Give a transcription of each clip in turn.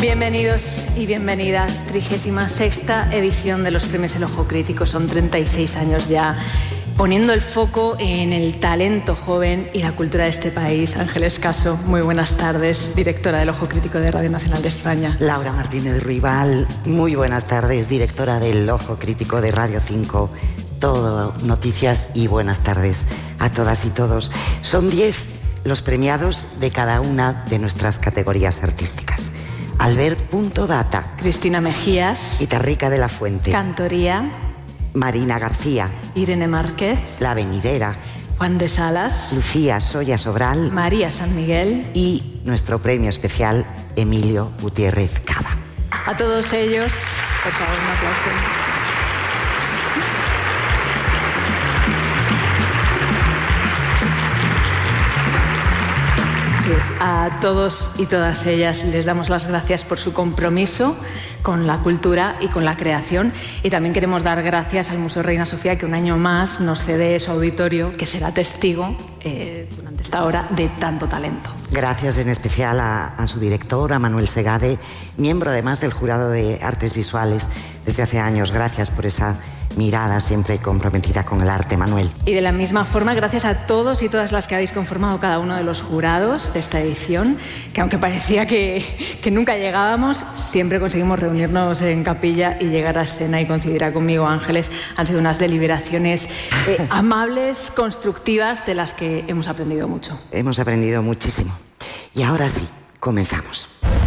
Bienvenidos y bienvenidas, 36ª edición de los Premios El Ojo Crítico. Son 36 años ya poniendo el foco en el talento joven y la cultura de este país. Ángeles Caso, muy buenas tardes, directora del Ojo Crítico de Radio Nacional de España. Laura Martínez Ruibal, muy buenas tardes, directora del Ojo Crítico de Radio 5. Todo noticias y buenas tardes a todas y todos. Son 10 los premiados de cada una de nuestras categorías artísticas. Albert.Data, Cristina Mejías, Guitarrica de la Fuente, Cantoría, Marina García, Irene Márquez, La Venidera, Juan de Salas, Lucía Soya Sobral, María San Miguel y nuestro premio especial, Emilio Gutiérrez Cava. A todos ellos, por favor, un aplauso. A todos y todas ellas les damos las gracias por su compromiso con la cultura y con la creación, y también queremos dar gracias al Museo Reina Sofía, que un año más nos cede su auditorio, que será testigo durante esta hora de tanto talento. Gracias en especial a su director, a Manuel Segade, miembro además del Jurado de Artes Visuales desde hace años. Gracias por esa mirada siempre comprometida con el arte, Manuel. Y de la misma forma, gracias a todos y todas las que habéis conformado cada uno de los jurados de esta edición, que aunque parecía que nunca llegábamos, siempre conseguimos reunirnos en capilla y llegar a escena, y coincidirá conmigo, Ángeles, han sido unas deliberaciones amables, constructivas, de las que hemos aprendido mucho. Hemos aprendido muchísimo. Y ahora sí, comenzamos.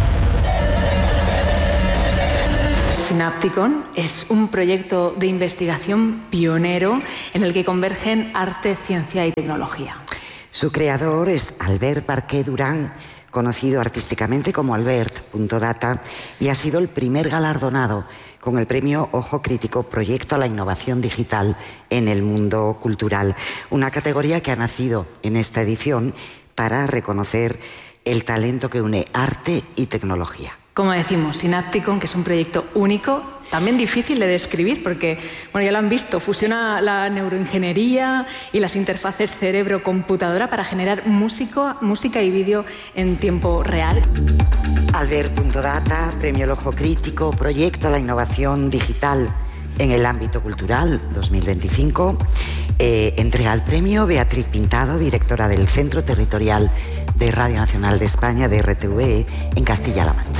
Synapticon es un proyecto de investigación pionero en el que convergen arte, ciencia y tecnología. Su creador es Albert Barqué Durán, conocido artísticamente como Albert.Data, y ha sido el primer galardonado con el premio Ojo Crítico Proyecto a la Innovación Digital en el mundo cultural, una categoría que ha nacido en esta edición para reconocer el talento que une arte y tecnología. Como decimos, Synapticon, que es un proyecto único, también difícil de describir porque, bueno, ya lo han visto, fusiona la neuroingeniería y las interfaces cerebro-computadora para generar música y vídeo en tiempo real. Albert.Data, Premio El Ojo Crítico, Proyecto a la Innovación Digital en el ámbito cultural 2025. Entrega el premio Beatriz Pintado, directora del Centro Territorial de Radio Nacional de España, de RTV, en Castilla-La Mancha.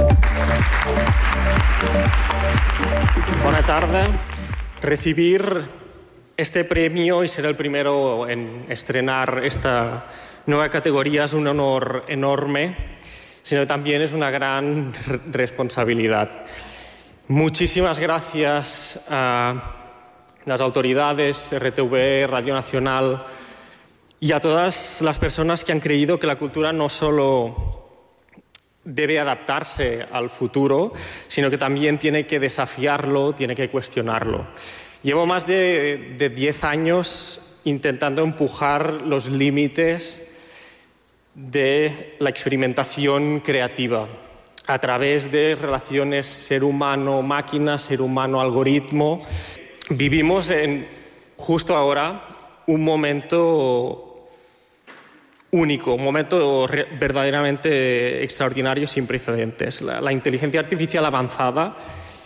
Buenas tardes. Recibir este premio y ser el primero en estrenar esta nueva categoría es un honor enorme, sino también es una gran responsabilidad. Muchísimas gracias a las autoridades, RTV, Radio Nacional, y a todas las personas que han creído que la cultura no solo debe adaptarse al futuro, sino que también tiene que desafiarlo, tiene que cuestionarlo. Llevo más de 10 años intentando empujar los límites de la experimentación creativa a través de relaciones ser humano-máquina, ser humano-algoritmo. Vivimos justo ahora un momento único, un momento verdaderamente extraordinario, sin precedentes. La inteligencia artificial avanzada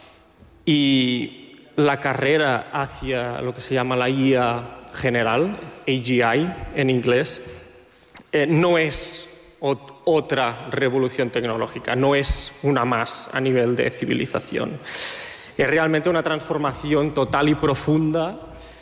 y la carrera hacia lo que se llama la IA general, AGI en inglés, no es otra revolución tecnológica, no es una más a nivel de civilización. Es realmente una transformación total y profunda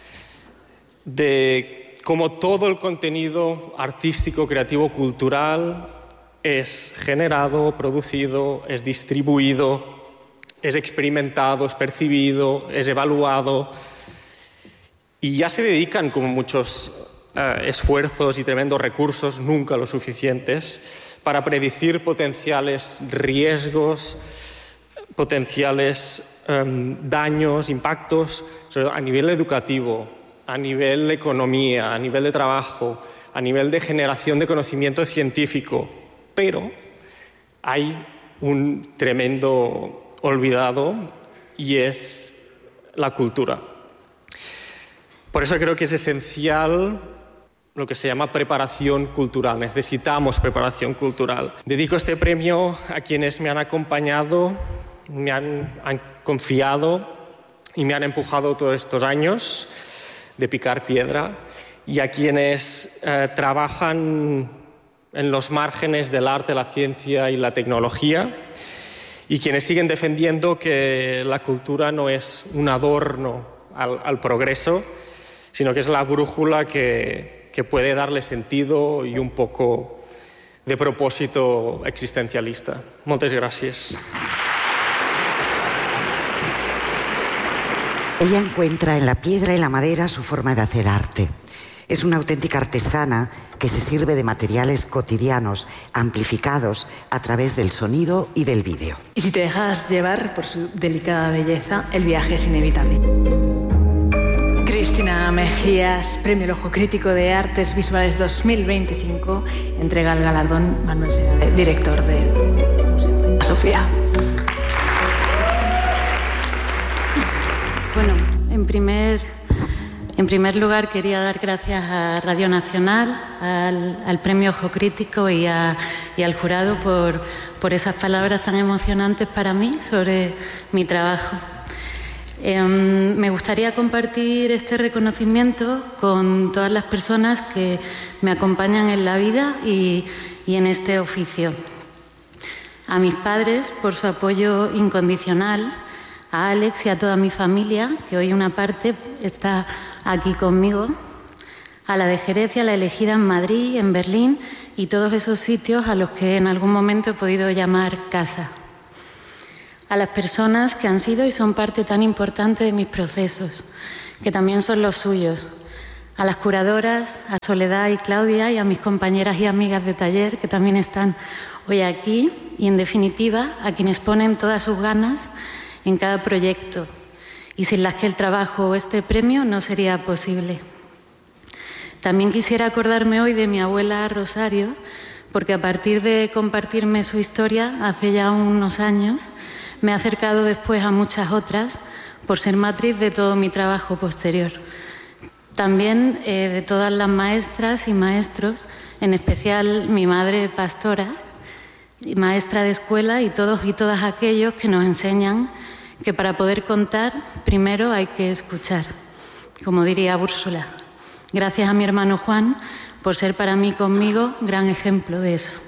de cómo todo el contenido artístico, creativo, cultural es generado, producido, es distribuido, es experimentado, es percibido, es evaluado, y ya se dedican como muchos esfuerzos y tremendos recursos, nunca lo suficientes, para predecir potenciales riesgos, potenciales daños, impactos, sobre todo a nivel educativo, a nivel de economía, a nivel de trabajo, a nivel de generación de conocimiento científico. Pero hay un tremendo olvidado, y es la cultura. Por eso creo que es esencial lo que se llama preparación cultural. Necesitamos preparación cultural. Dedico este premio a quienes me han acompañado, me han confiado y me han empujado todos estos años de picar piedra, y a quienes trabajan en los márgenes del arte, la ciencia y la tecnología, y quienes siguen defendiendo que la cultura no es un adorno al progreso, sino que es la brújula que puede darle sentido y un poco de propósito existencialista. Moltes gràcies. Ella encuentra en la piedra y la madera su forma de hacer arte. Es una auténtica artesana que se sirve de materiales cotidianos, amplificados a través del sonido y del vídeo. Y si te dejas llevar por su delicada belleza, el viaje es inevitable. Cristina Mejías, Premio El Ojo Crítico de Artes Visuales 2025, entrega el galardón Manuel Segade, director del Museo Sofía. Bueno, en primer lugar quería dar gracias a Radio Nacional, al Premio Ojo Crítico y al jurado por esas palabras tan emocionantes para mí sobre mi trabajo. Me gustaría compartir este reconocimiento con todas las personas que me acompañan en la vida y en este oficio. A mis padres por su apoyo incondicional, a Alex y a toda mi familia, que hoy una parte está aquí conmigo, a la de Jerez y a la elegida en Madrid, en Berlín y todos esos sitios a los que en algún momento he podido llamar casa. A las personas que han sido y son parte tan importante de mis procesos, que también son los suyos. A las curadoras, a Soledad y Claudia, y a mis compañeras y amigas de taller que también están hoy aquí, y en definitiva a quienes ponen todas sus ganas en cada proyecto y sin las que el trabajo o este premio no sería posible. También quisiera acordarme hoy de mi abuela Rosario, porque a partir de compartirme su historia hace ya unos años, me he acercado después a muchas otras por ser matriz de todo mi trabajo posterior. También de todas las maestras y maestros, en especial mi madre pastora, maestra de escuela, y todos y todas aquellos que nos enseñan que para poder contar, primero hay que escuchar, como diría Úrsula. Gracias a mi hermano Juan por ser para mí conmigo gran ejemplo de eso.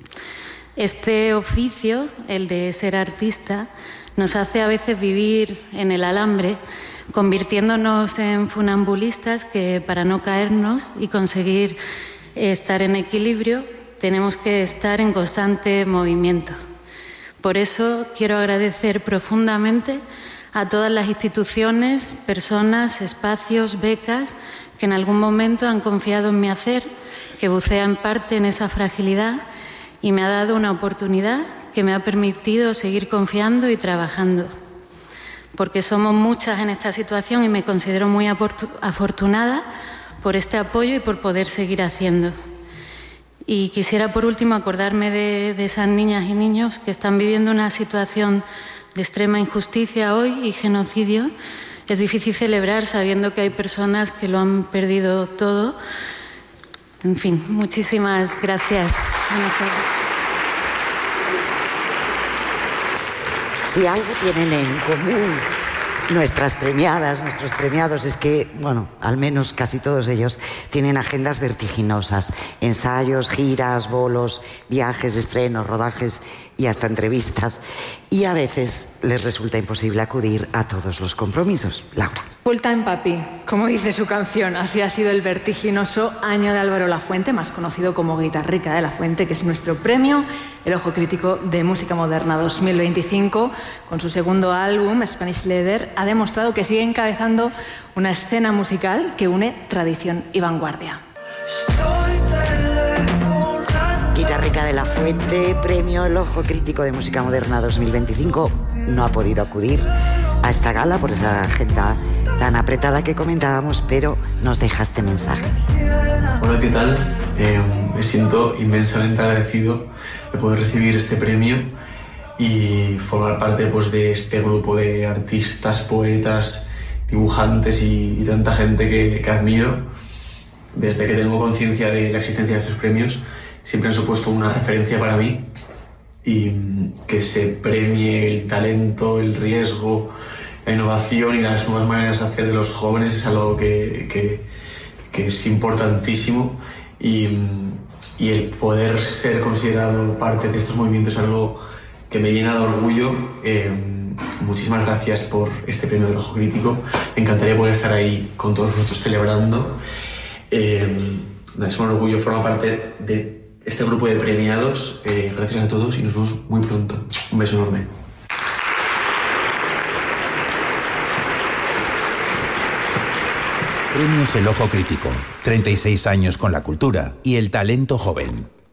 Este oficio, el de ser artista, nos hace a veces vivir en el alambre, convirtiéndonos en funambulistas que para no caernos y conseguir estar en equilibrio tenemos que estar en constante movimiento. Por eso quiero agradecer profundamente a todas las instituciones, personas, espacios, becas que en algún momento han confiado en mi hacer, que bucea en parte en esa fragilidad y me ha dado una oportunidad que me ha permitido seguir confiando y trabajando. Porque somos muchas en esta situación y me considero muy afortunada por este apoyo y por poder seguir haciendo. Y quisiera por último acordarme de esas niñas y niños que están viviendo una situación de extrema injusticia hoy y genocidio. Es difícil celebrar sabiendo que hay personas que lo han perdido todo. En fin, muchísimas gracias. Buenas tardes. Si algo tienen en común nuestras premiadas, nuestros premiados, es que, bueno, al menos casi todos ellos tienen agendas vertiginosas, ensayos, giras, bolos, viajes, estrenos, rodajes y hasta entrevistas. Y a veces les resulta imposible acudir a todos los compromisos. Laura. Full time papi, como dice su canción, así ha sido el vertiginoso año de Álvaro Lafuente, más conocido como Guitarrica de Lafuente, que es nuestro premio El Ojo Crítico de Música Moderna 2025. Con su segundo álbum, Spanish Leather, ha demostrado que sigue encabezando una escena musical que une tradición y vanguardia. Guitarrica de Lafuente, premio El Ojo Crítico de Música Moderna 2025, no ha podido acudir a esta gala por esa agenda tan apretada que comentábamos, pero nos deja este mensaje. Hola, ¿qué tal? Me siento inmensamente agradecido de poder recibir este premio y formar parte pues, de este grupo de artistas, poetas, dibujantes y tanta gente que admiro. desde que tengo conciencia de la existencia de estos premios, siempre han supuesto una referencia para mí, y que se premie el talento, el riesgo, la innovación y las nuevas maneras de hacer de los jóvenes es algo que es importantísimo, y el poder ser considerado parte de estos movimientos es algo que me llena de orgullo. Muchísimas gracias por este premio del Ojo Crítico. Me encantaría poder estar ahí con todos vosotros celebrando. Es un orgullo formar parte de este grupo de premiados. Gracias a todos y nos vemos muy pronto. Un beso enorme. Premios El Ojo Crítico. 36 años con la cultura y el talento joven.